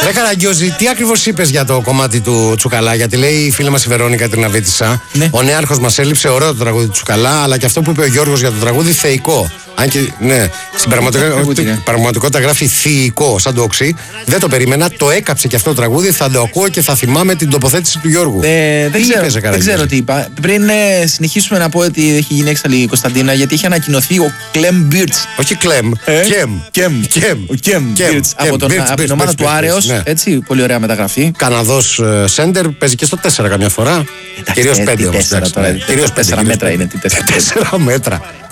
Ρε Καραγκιόζη, τι ακριβώς είπες για το κομμάτι του Τσουκαλά? Γιατί λέει η φίλη μας η Βερόνικα Τριναβίτισσα, Ναι. ο νέαρχος μας έλειψε, ωραίο το τραγούδι του Τσουκαλά, αλλά και αυτό που είπε ο Γιώργος για το τραγούδι, θεϊκό. Αν και ναι, στην πραγματικότητα γράφει θηϊκό, σαν το οξύ. Δεν το περίμενα, το έκαψε και αυτό το τραγούδι. Θα το ακούω και θα θυμάμαι την τοποθέτηση του Γιώργου. Δεν ξέρω τι είπα. Πριν συνεχίσουμε να πω ότι έχει γίνει έξαλλη η Κωνσταντίνα, γιατί έχει ανακοινωθεί ο Κλεμ Μπίρτς. Όχι Κλεμ, Κεμ Μπίρτς από την ομάδα του Άρεος. Έτσι, πολύ ωραία μεταγραφή. Καναδός σέντερ, παίζει και στο 4 καμιά φορά. Κυρίως 5 όμως. Κυρίως 4 μέτρα είναι. 4 μέτρα.